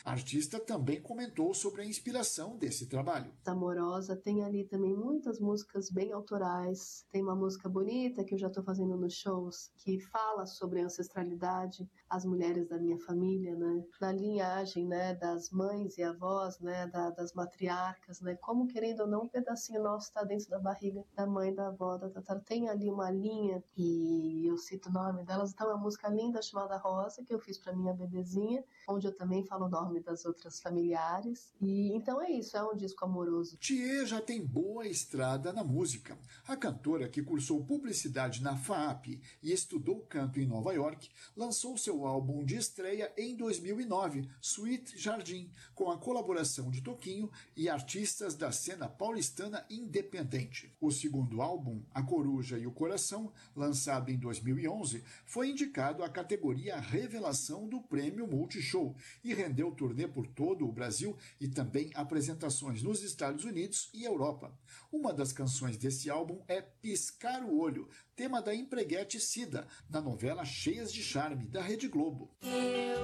A artista também comentou sobre a inspiração desse trabalho. Amorosa tem ali também muitas músicas bem autorais. Tem uma música bonita que eu já estou fazendo nos shows, que fala sobre a ancestralidade, as mulheres da minha família, né? Da linhagem, né? Das mães e avós, né? Das matriarcas, né? Como, querendo ou não, um pedacinho nosso está dentro da barriga da mãe, da avó, da tatara. Tem ali uma linha, e eu cito o nome delas. Então é uma música linda chamada Rosa, que eu fiz para minha bebezinha, onde eu também falo o nome das outras familiares. E então é isso, é um disco amoroso. Thier já tem boa estrada na música. A cantora, que cursou publicidade na FAAP e estudou canto em Nova York, lançou seu álbum de estreia em 2009, Sweet Jardim, com a colaboração de Toquinho e artistas da cena paulistana independente. O segundo álbum, A Coruja e o Coração, lançado em 2011, foi indicado à categoria Revelação do Prêmio Multishow e rendeu turnê por todo o Brasil e também apresentações nos Estados Unidos e Europa. Uma das canções desse álbum é Piscar o Olho, tema da empreguete Cida, na novela Cheias de Charme, da Rede Globo.